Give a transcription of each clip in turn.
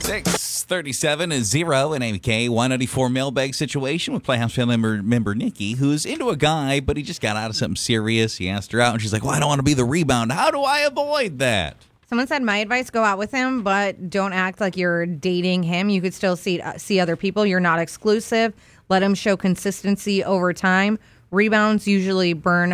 637 is 0 and AMK 194 mailbag situation with Playhouse family member Nikki, who's into a guy, but he just got out of something serious. He asked her out, and she's like, well, I don't want to be the rebound. How do I avoid that? Someone said, my advice, go out with him, but don't act like you're dating him. You could still see other people. You're not exclusive. Let him show consistency over time. Rebounds usually burn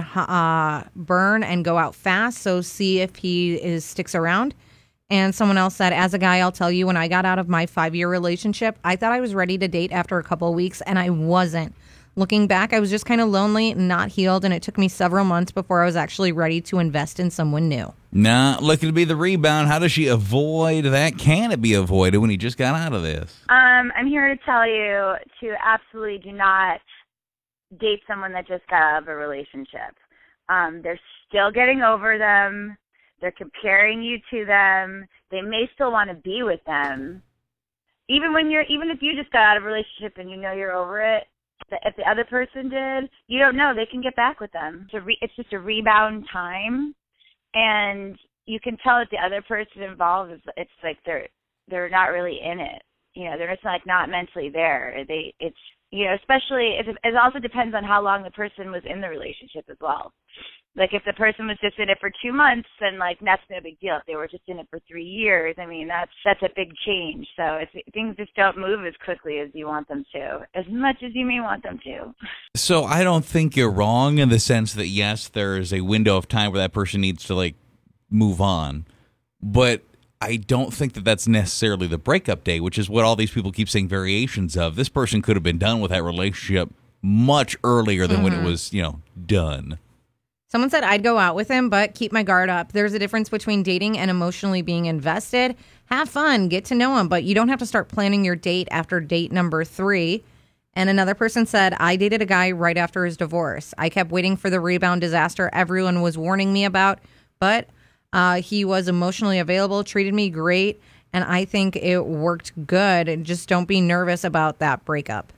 and go out fast, so see if he sticks around. And someone else said, as a guy, I'll tell you, when I got out of my 5-year relationship, I thought I was ready to date after a couple of weeks, and I wasn't. Looking back, I was just kind of lonely, not healed, and it took me several months before I was actually ready to invest in someone new. Not looking to be the rebound. How does she avoid that? Can it be avoided when he just got out of this? I'm here to tell you to absolutely do not date someone that just got out of a relationship. They're still getting over them. They're comparing you to them. They may still want to be with them. Even if you just got out of a relationship and you know you're over it, if the other person did, you don't know. They can get back with them. It's just a rebound time, and you can tell that the other person involved it's like they're not really in it. You know, they're just like not mentally there. Especially it also depends on how long the person was in the relationship as well. Like, if the person was just in it for 2 months, then, like, that's no big deal. If they were just in it for 3 years, I mean, that's a big change. So things just don't move as quickly as you want them to, as much as you may want them to. So I don't think you're wrong in the sense that, yes, there is a window of time where that person needs to, like, move on. But I don't think that that's necessarily the breakup day, which is what all these people keep saying variations of. This person could have been done with that relationship much earlier than when it was, done. Someone said, I'd go out with him, but keep my guard up. There's a difference between dating and emotionally being invested. Have fun, get to know him, but you don't have to start planning your date after date number 3. And another person said, I dated a guy right after his divorce. I kept waiting for the rebound disaster everyone was warning me about, but he was emotionally available, treated me great, and I think it worked good. And just don't be nervous about that breakup.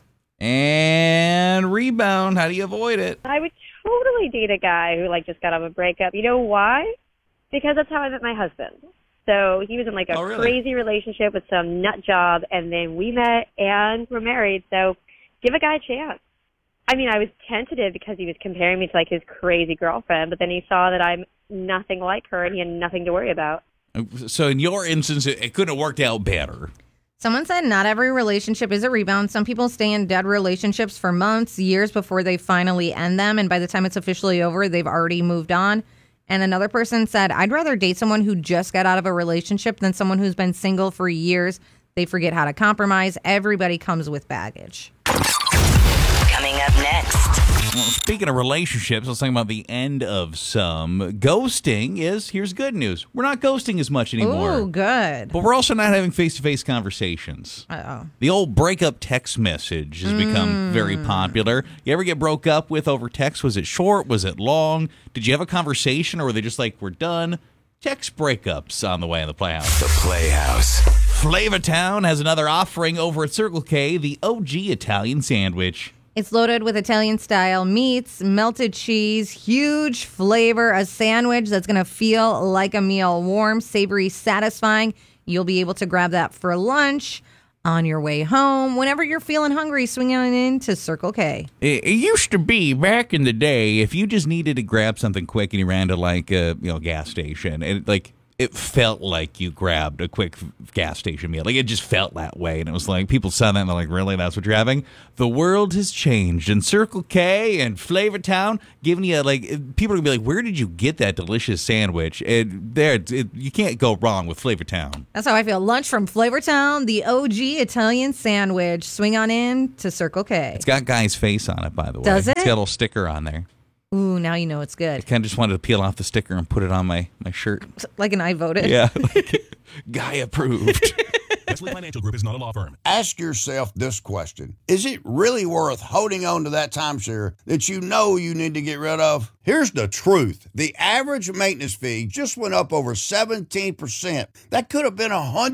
And rebound, how do you avoid it? I would totally date a guy who just got out of a breakup. You know why? Because that's how I met my husband. So he was in a crazy relationship with some nut job, and then we met and we're married. So give a guy a chance. I mean, I was tentative because he was comparing me to his crazy girlfriend, but then he saw that I'm nothing like her and he had nothing to worry about. So in your instance, it couldn't have worked out better. Someone said not every relationship is a rebound. Some people stay in dead relationships for months, years before they finally end them. And by the time it's officially over, they've already moved on. And another person said, I'd rather date someone who just got out of a relationship than someone who's been single for years. They forget how to compromise. Everybody comes with baggage. Coming up next. Well, speaking of relationships, let's talk about the end of some. Ghosting here's good news. We're not ghosting as much anymore. Ooh, good. But we're also not having face-to-face conversations. Uh-oh. The old breakup text message has become very popular. You ever get broke up with over text? Was it short? Was it long? Did you have a conversation, or were they just like, we're done? Text breakups on the way in the Playhouse. The Playhouse. Flavortown has another offering over at Circle K, the OG Italian sandwich. It's loaded with Italian-style meats, melted cheese, huge flavor, a sandwich that's going to feel like a meal. Warm, savory, satisfying. You'll be able to grab that for lunch, on your way home. Whenever you're feeling hungry, swing on into Circle K. It used to be, back in the day, if you just needed to grab something quick and you ran to a gas station, and it felt like you grabbed a quick gas station meal. It just felt that way. And it was like, people saw that and they're like, really? That's what you're having? The world has changed. And Circle K and Flavortown giving you, people are going to be like, where did you get that delicious sandwich? And you can't go wrong with Flavortown. That's how I feel. Lunch from Flavortown, the OG Italian sandwich. Swing on in to Circle K. It's got Guy's face on it, by the way. Does it? It's got a little sticker on there. Ooh, now you know it's good. I kind of just wanted to peel off the sticker and put it on my shirt. Like an I voted? Yeah. Guy approved. Wesley Financial Group is not a law firm. Ask yourself this question. Is it really worth holding on to that timeshare that you know you need to get rid of? Here's the truth. The average maintenance fee just went up over 17%. That could have been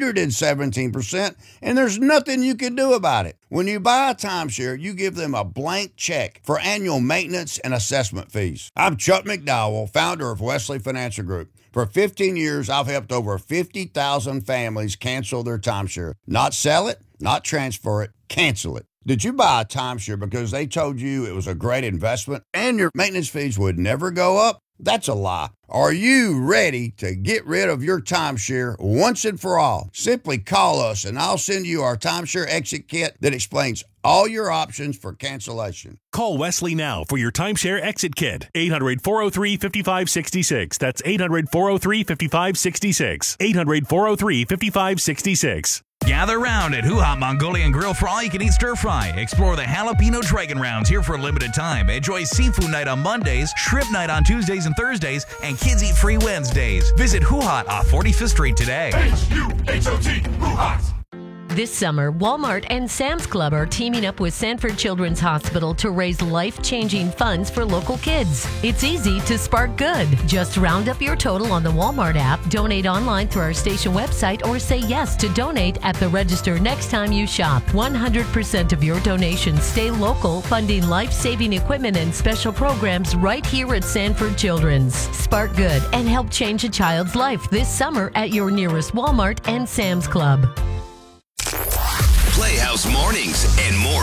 117%, and there's nothing you can do about it. When you buy a timeshare, you give them a blank check for annual maintenance and assessment fees. I'm Chuck McDowell, founder of Wesley Financial Group. For 15 years, I've helped over 50,000 families cancel their timeshare. Not sell it, not transfer it, cancel it. Did you buy a timeshare because they told you it was a great investment and your maintenance fees would never go up? That's a lie. Are you ready to get rid of your timeshare once and for all? Simply call us and I'll send you our timeshare exit kit that explains all your options for cancellation. Call Wesley now for your timeshare exit kit. 800-403-5566. That's 800-403-5566. 800-403-5566. Gather round at Hoo Hot Mongolian Grill for all you can eat stir fry. Explore the jalapeno dragon rounds here for a limited time. Enjoy seafood night on Mondays, shrimp night on Tuesdays and Thursdays, and kids eat free Wednesdays. Visit Hoo Hot off 45th Street today. H-U-H-O-T, Hoo Hot. This summer, Walmart and Sam's Club are teaming up with Sanford Children's Hospital to raise life-changing funds for local kids. It's easy to spark good. Just round up your total on the Walmart app, donate online through our station website, or say yes to donate at the register next time you shop. 100% of your donations stay local, funding life-saving equipment and special programs right here at Sanford Children's. Spark good and help change a child's life this summer at your nearest Walmart and Sam's Club. Playhouse Mornings and more